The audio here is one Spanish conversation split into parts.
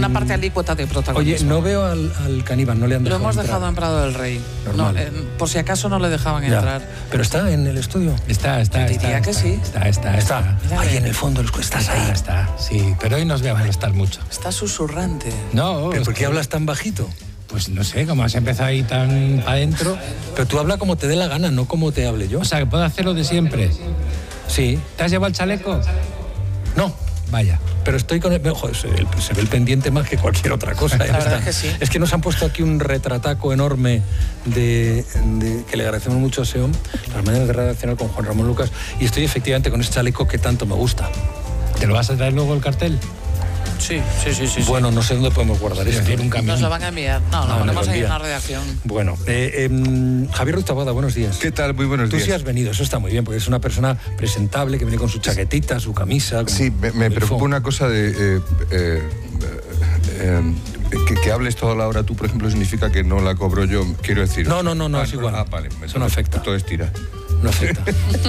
una parte alícuota de protagonismo. Oye, no veo al caníbal, no le han dejado. Lo hemos entrar. dejado en Prado del Rey. No, por si acaso no le dejaban entrar. Pero está en el estudio. Está. Diría que sí. Está. Ahí en el fondo, estás ahí. Está, sí. Pero hoy nos voy a molestar mucho. Está susurrante. No. ¿Pero por qué hablas tan bajito? Pues no sé, como has empezado ahí tan adentro. Pero tú habla como te dé la gana, no como te hable yo. O sea, que puedo hacer lo de siempre. Sí. ¿Te has llevado el chaleco? No. Vaya. Pero estoy con el... Joder, se ve el pendiente más que cualquier otra cosa. La verdad que sí. Es que nos han puesto aquí un retrataco enorme que le agradecemos mucho a SEOM, las mañanas de Radio Nacional con Juan Ramón Lucas, y estoy efectivamente con ese chaleco que tanto me gusta. ¿Te lo vas a traer luego el cartel? Sí. Bueno, no sé dónde podemos guardar esto. Nos lo van a enviar. No, lo ponemos ahí en la redacción. Bueno, Javier Ruiz Taboada, buenos días. ¿Qué tal? Muy buenos días. Tú sí has venido, eso está muy bien, porque es una persona presentable que viene con su chaquetita, su camisa. Sí, me preocupa una cosa de... que hables toda la hora tú, por ejemplo, significa que no la cobro yo, quiero decir. No, es igual. Vale. Eso no afecta. Todo es tira. No afecta.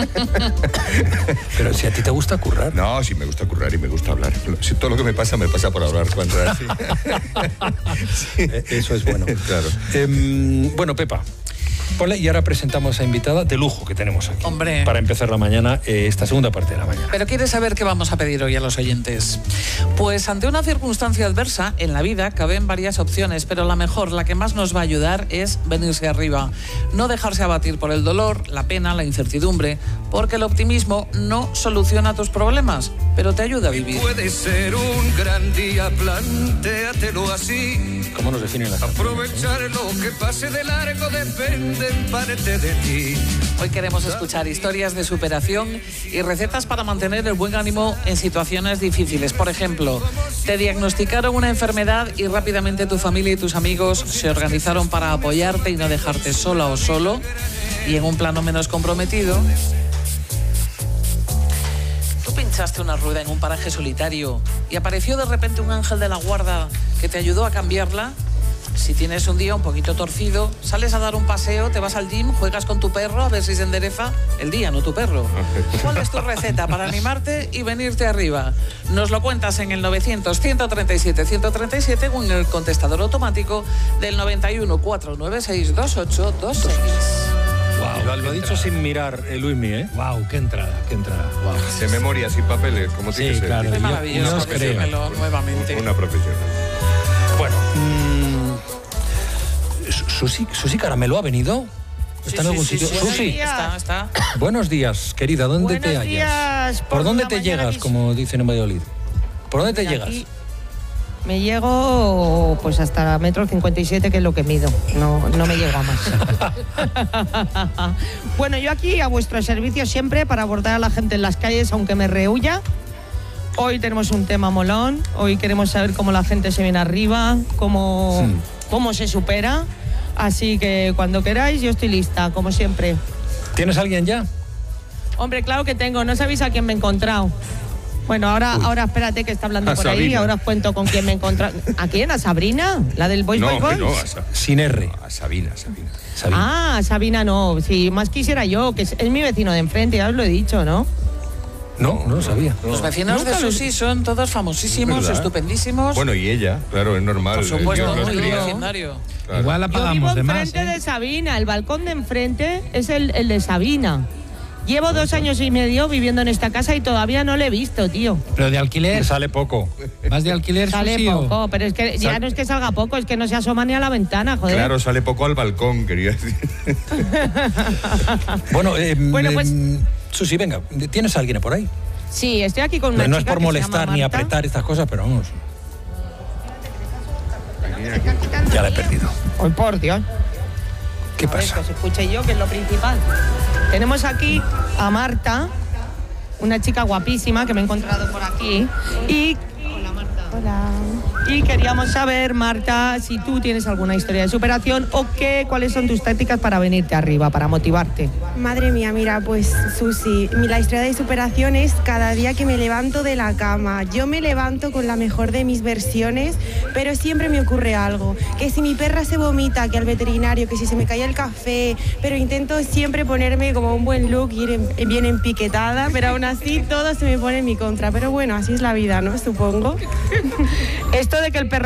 Pero si a ti te gusta currar. No, sí me gusta currar y me gusta hablar. Si todo lo que me pasa por hablar. Cuando así. Sí. Eso es bueno. Claro. Bueno, Pepa, ponle, y ahora presentamos a invitada de lujo que tenemos aquí. Hombre. Para empezar la mañana, esta segunda parte de la mañana. Pero ¿quieres saber qué vamos a pedir hoy a los oyentes? Pues ante una circunstancia adversa en la vida caben varias opciones, pero la mejor, la que más nos va a ayudar es venirse arriba. No dejarse abatir por el dolor, la pena, la incertidumbre, porque el optimismo no soluciona tus problemas, pero te ayuda a vivir. Puede ser un gran día, plantéatelo así. ¿Cómo nos definen las Aprovechar lo que pase de largo depende en parte de ti. Hoy queremos escuchar historias de superación y recetas para mantener el buen ánimo en situaciones difíciles. Por ejemplo, te diagnosticaron una enfermedad y rápidamente tu familia y tus amigos se organizaron para apoyarte y no dejarte sola o solo. Y en un plano menos comprometido, tú pinchaste una rueda en un paraje solitario y apareció de repente un ángel de la guarda que te ayudó a cambiarla. Si tienes un día un poquito torcido, sales a dar un paseo, te vas al gym, juegas con tu perro a ver si se endereza el día, no tu perro. ¿Cuál es tu receta para animarte y venirte arriba? Nos lo cuentas en el 900-137-137 o en el contestador automático del 91-496-2826. Wow, lo ha dicho sin mirar Luismi, ¿eh? Wow, qué entrada. Wow. De memoria, sin papeles, como tiene que ser. Claro. Es maravilloso decírmelo nuevamente. Una profesional. Bueno, Susi Caramelo ha venido. ¿Está en algún sitio? Susi. Está. Buenos días, querida. ¿Dónde te hallas? ¿Por dónde te llegas, como dicen en Valladolid? ¿Por dónde te llegas? Me llego pues hasta metro 57, que es lo que mido. No me llego a más. Bueno, yo aquí a vuestro servicio siempre para abordar a la gente en las calles, aunque me rehuya. Hoy tenemos un tema molón. Hoy queremos saber cómo la gente se viene arriba, cómo se supera. Así que cuando queráis, yo estoy lista, como siempre. ¿Tienes a alguien ya? Hombre, claro que tengo. No sabéis a quién me he encontrado. Bueno, ahora espérate que está hablando por ahí. Ahora os cuento con quién me he encontrado. ¿A quién? ¿A Sabrina? ¿La del Boys Boys Boys? No, sin R. No, a Sabina. Ah, Sabina no. Sí, más quisiera yo, que es mi vecino de enfrente, ya os lo he dicho, ¿no? No lo sabía. Los vecinos de Susi son todos famosísimos, estupendísimos. Bueno, y ella, claro, es normal. Por supuesto, Dios muy los cría. legendario. Claro. Igual la Yo pagamos vivo de más. enfrente de Sabina, el balcón de enfrente es el de Sabina. Llevo 2 años y medio viviendo en esta casa y todavía no le he visto, tío. Pero de alquiler. Sale poco. ¿Vas de alquiler, Sale Susi, o? poco, pero es que ya no es que salga poco, es que no se asoma ni a la ventana, joder. Claro, sale poco al balcón, quería decir. Bueno, pues... Susi, venga, ¿tienes a alguien por ahí? Sí, estoy aquí con una No chica es por que se molestar llama ni Marta. apretar estas cosas, pero vamos. Ya la he perdido. Ay, por Dios. ¿Qué A ver, pasa? que os escuche yo, que es lo principal. Tenemos aquí a Marta, una chica guapísima que me he encontrado por aquí. Hola, Marta. Hola. Y queríamos saber, Marta, si tú tienes alguna historia de superación o cuáles son tus tácticas para venirte arriba, para motivarte. Madre mía, mira, pues Susi, la historia de superación es cada día que me levanto de la cama. Yo me levanto con la mejor de mis versiones, pero siempre me ocurre algo. Que si mi perra se vomita, que al veterinario, que si se me cae el café, pero intento siempre ponerme como un buen look y ir bien empiquetada, pero aún así todo se me pone en mi contra. Pero bueno, así es la vida, ¿no? Supongo. Esto de que el perro